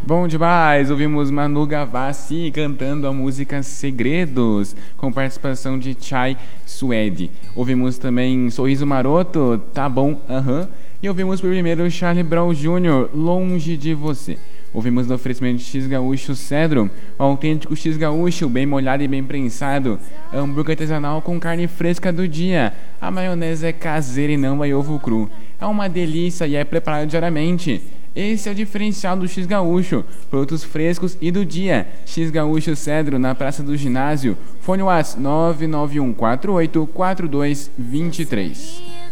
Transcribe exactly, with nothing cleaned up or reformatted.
Bom demais, ouvimos Manu Gavassi cantando a música Segredos, com participação de Chai Suede. Ouvimos também Sorriso Maroto, Tá Bom, Aham. E ouvimos por primeiro Charlie Brown Júnior, Longe de Você. Ouvimos no oferecimento de X-Gaúcho Cedro, o autêntico X-Gaúcho, bem molhado e bem prensado. Hambúrguer artesanal com carne fresca do dia. A maionese é caseira e não vai ovo cru. É uma delícia e é preparado diariamente. Esse é o diferencial do X-Gaúcho. Produtos frescos e do dia. X-Gaúcho Cedro, na Praça do Ginásio. Fone WhatsApp nove nove um quatro oito quatro dois dois três.